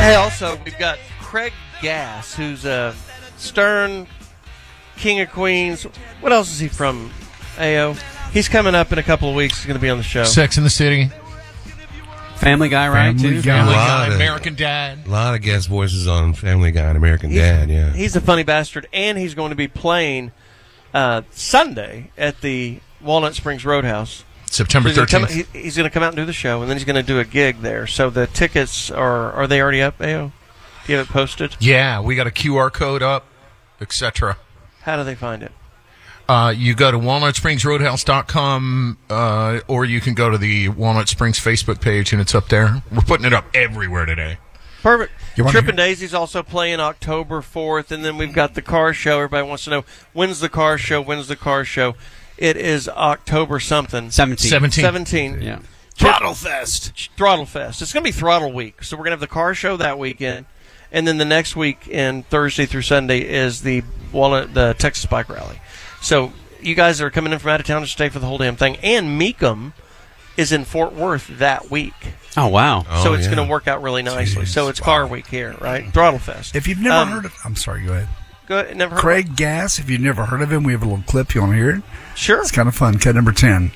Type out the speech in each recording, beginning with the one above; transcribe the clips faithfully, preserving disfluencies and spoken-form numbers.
Hey, also, we've got Craig Gass, who's a Stern, King of Queens. What else is he from, A O? He's coming up in a couple of weeks. He's going to be on the show. Sex in the City. Family Guy, right? Family too? Guy. Family A Guy, lot of- American Dad. A lot of guest voices on Family Guy and American He's, Dad, yeah. He's a funny bastard, and he's going to be playing uh, Sunday at the Walnut Springs Roadhouse. September So he's gonna thirteenth. come- he- He's going to come out and do the show, and then he's going to do a gig there. So the tickets are, are they already up, A O? Do you have it posted? Yeah, we got a Q R code up, et cetera. How do they find it? Uh, you go to walnut springs roadhouse dot com, uh, or you can go to the Walnut Springs Facebook page, and it's up there. We're putting it up everywhere today. Perfect. You wanna Trip hear- and Daisy's also playing October fourth, and then we've got the car show. Everybody wants to know, when's the car show? When's the car show? It is October something. seventeen. Seventeen. seventeen. Yeah. Throttle Fest. Throttle Fest. It's going to be Throttle Week. So we're going to have the car show that weekend, and then the next week, in Thursday through Sunday, is the Walnut, the Texas Bike Rally. So you guys are coming in from out of town to stay for the whole damn thing. And Meekum is in Fort Worth that week. Oh, wow. Oh, so it's yeah. going to work out really nicely. Jeez, So it's wow. Car Week here, right? Throttle Fest. If you've never Um, heard of, I'm sorry, go ahead. Go ahead, never heard Craig Gass, if you've never heard of him, we have a little clip. You want to hear it? of it? Sure. It's kind of fun. Cut number ten.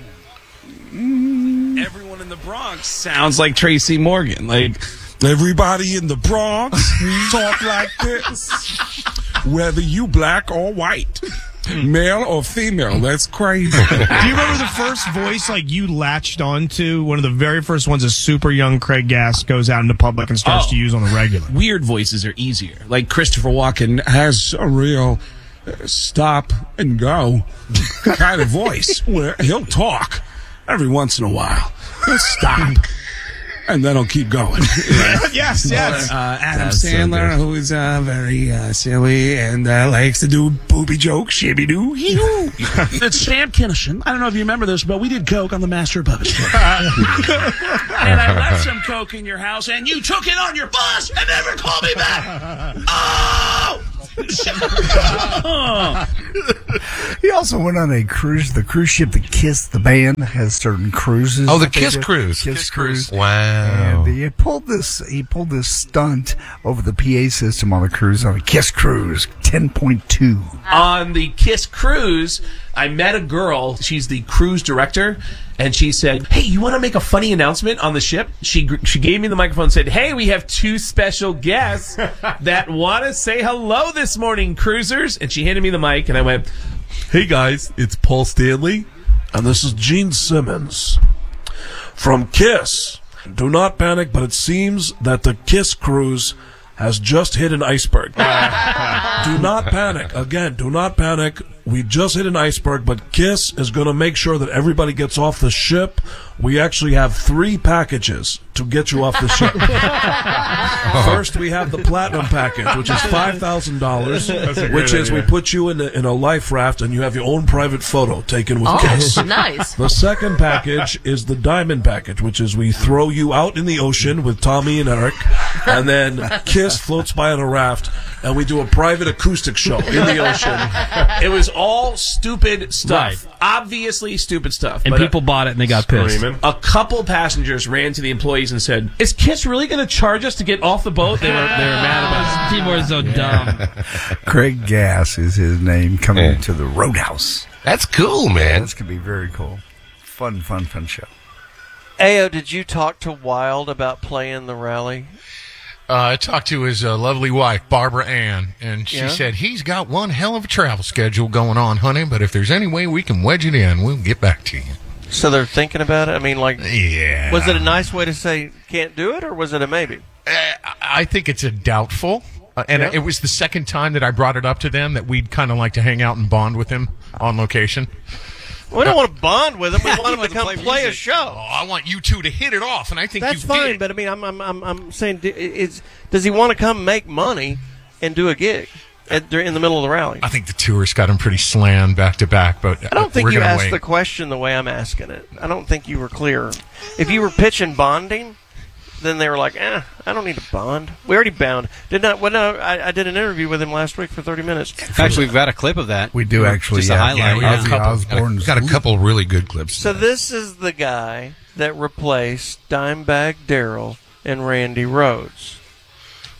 Everyone in the Bronx sounds like Tracy Morgan. Like, everybody in the Bronx talk like this. Whether you black or white, male or female, that's crazy. Do you remember the first voice like you latched onto? One of the very first ones, a super young Craig Gass goes out into public and starts Oh. to use on the regular. Weird voices are easier. Like Christopher Walken has a real uh, stop and go kind of voice where he'll talk every once in a while. He'll stop. And then he'll keep going. Yes, yes. Uh, Adam That's so Sandler, good. who is uh, very uh, silly and uh, likes to do booby jokes, shibby doo. It's Sam Kinison. I don't know if you remember this, but we did coke on the Master of Puppets show. And I left some coke in your house, and you took it on your bus and never called me back. Oh! He also went on a cruise. The cruise ship, the Kiss, the band, has certain cruises. Oh, the that they Kiss do. Cruise. Kiss, Kiss Cruise. Cruise. Wow. And he pulled this. He pulled this stunt over the P A system on the cruise on a Kiss Cruise ten point two. On the Kiss cruise, I met a girl. She's the cruise director, and she said, "Hey, you want to make a funny announcement on the ship?" She gr- she gave me the microphone and said, "Hey, we have two special guests that want to say hello this morning, cruisers." And she handed me the mic, and I went, Hey guys, it's Paul Stanley, and this is Gene Simmons from Kiss. Do not panic, but it seems that the Kiss cruise has just hit an iceberg. Do not panic. Again, do not panic. We just hit an iceberg, but Kiss is going to make sure that everybody gets off the ship. We actually have three packages to get you off the ship. First, we have the platinum package, which is five thousand dollars, which is we put you in a, in a life raft and you have your own private photo taken with Oh, Kiss. nice. The second package is the diamond package, which is we throw you out in the ocean with Tommy and Eric, and then Kiss floats by on a raft, and we do a private acoustic show in the ocean. "It was all stupid stuff, Right. obviously stupid stuff." And But, uh, people bought it and they got pissed. A couple passengers ran to the employees and said, "Is Kiss really going to charge us to get off the boat?" They were they were mad about it. People are so dumb. Craig Gass is his name, coming Yeah. to the Roadhouse. That's cool, man. This could be very cool. Fun, fun, fun show. A O, did you talk to Wild about playing the rally? Uh, I talked to his uh, lovely wife, Barbara Ann, and she Yeah? said, he's got one hell of a travel schedule going on, honey, but if there's any way we can wedge it in, we'll get back to you. So they're thinking about it? I mean, like, Yeah. was it a nice way to say can't do it, or was it a maybe? Uh, I think it's a doubtful. Uh, and Yeah. it was the second time that I brought it up to them that we'd kind of like to hang out and bond with him on location. We don't want to bond with him. We want him to wants to come play play, a music. show. Oh, I want you two to hit it off, and I think That's you fine, did. but I mean, I'm I'm I'm, I'm saying, d- is does he want to come make money and do a gig at, in the middle of the rally? I think the tour's got him pretty slammed back to back, but I don't think we're you gonna asked wait. the question the way I'm asking it. I don't think you were clear. If you were pitching bonding, then they were like, eh, I don't need to bond. We already bound. Did not. Well, no, I, I did an interview with him last week for thirty minutes. Actually, we've got a clip of that. We do actually. Just a yeah. highlight. Yeah, we Yeah. have the Got a Osbournes. couple- got a couple really good clips. So this is the guy that replaced Dimebag Darrell and Randy Rhoads.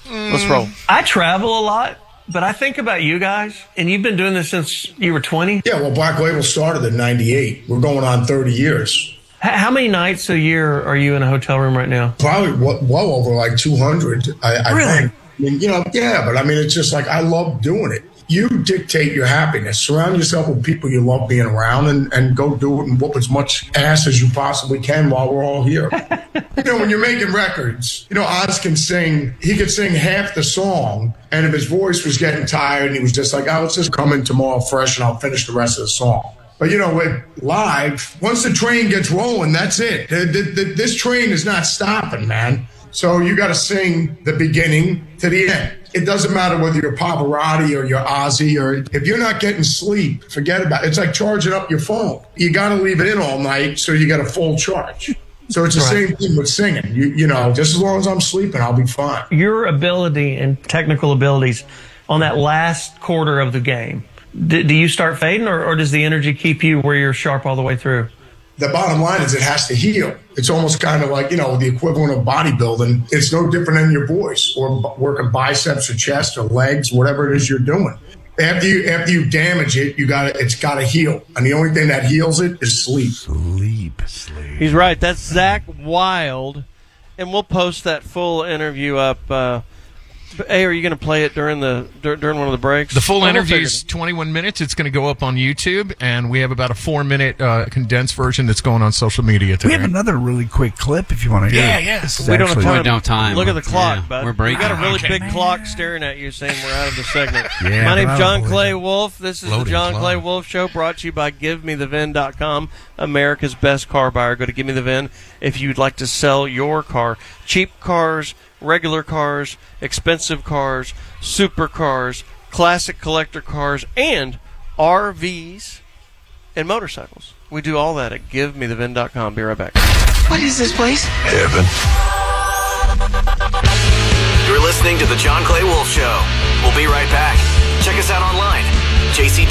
Let's roll. I travel a lot, but I think about you guys, and you've been doing this since you were twenty. Yeah, well, Black Label started in ninety-eight. We're going on thirty years. H- how many nights a year are you in a hotel room right now? Probably well, well over like two hundred. I, I Really? think. I mean, you know, yeah, but I mean, it's just like I love doing it. You dictate your happiness. Surround yourself with people you love being around and, and go do it and whoop as much ass as you possibly can while we're all here. You know, when you're making records, you know, Oz can sing, he could sing half the song, and if his voice was getting tired, he was just like, oh, let's just come in tomorrow fresh and I'll finish the rest of the song. But, you know, with live, once the train gets rolling, that's it. The, the, the, this train is not stopping, man. So you got to sing the beginning to the end. It doesn't matter whether you're Pavarotti or you're Ozzy, or if you're not getting sleep, forget about it. It's like charging up your phone. You got to leave it in all night so you get a full charge. So it's the Right. same thing with singing. You, you know, just as long as I'm sleeping, I'll be fine. Your ability and technical abilities on that last quarter of the game, do, do you start fading, or, or does the energy keep you where you're sharp all the way through? The bottom line is it has to heal. It's almost kind of like, you know, the equivalent of bodybuilding. It's no different than your voice or b- working biceps or chest or legs, whatever it is you're doing. After you after you damage it, you got it's got to heal. And the only thing that heals it is sleep. Sleep, sleep. He's right. That's Zach Wild, and we'll post that full interview up. Uh, hey, are you going to play it during the dur- during one of the breaks? The full Well, we'll interview figure is twenty-one minutes. It's going to go up on YouTube, and we have about a four-minute uh, condensed version that's going on social media today. We have another really quick clip if you want to hear Yeah, it. yeah. This is We don't have actually- time. We don't have time. Look at the clock, Yeah, bud. we're breaking. We got a really Okay. big clock staring at you saying we're out of the segment. Yeah, My but name's I John don't Clay believe Wolf. This is Loading the John clock. Clay Wolf Show, brought to you by Give Me The Vin dot com, America's best car buyer. Go to Give Me The Vin if you'd like to sell your car. Cheap cars, regular cars, expensive cars, supercars, classic collector cars, and R Vs and motorcycles. We do all that at Give Me The Vin dot com. Be right back. What is this place? Heaven. You're listening to The John Clay Wolf Show. We'll be right back. Check us out online, J C